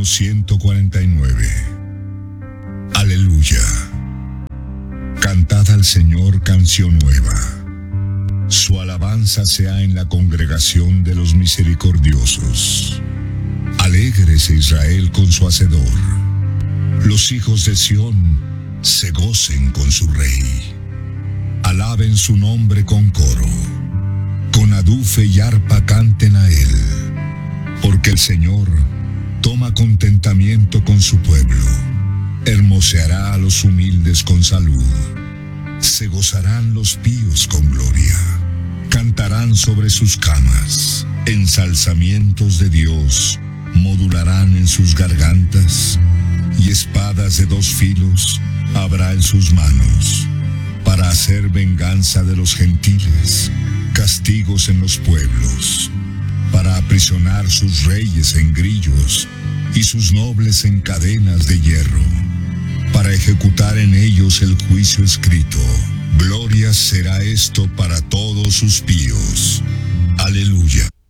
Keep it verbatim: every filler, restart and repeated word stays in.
Salmo ciento cuarenta y nueve. Aleluya. Cantad al Señor canción nueva. Su alabanza sea en la congregación de los misericordiosos. Alégrese Israel con su Hacedor. Los hijos de Sión se gocen con su Rey. Alaben su nombre con coro. Con adufe y arpa canten a él. Porque el Señor toma contentamiento con su pueblo. Hermoseará a los humildes con salud. Se gozarán los píos con gloria. Cantarán sobre sus camas. Ensalzamientos de Dios modularán en sus gargantas. Y espadas de dos filos habrá en sus manos, para hacer venganza de los gentiles, castigos en los pueblos, para aprisionar sus reyes en grillos y sus nobles en cadenas de hierro, para ejecutar en ellos el juicio escrito. Gloria será esto para todos sus píos. Aleluya.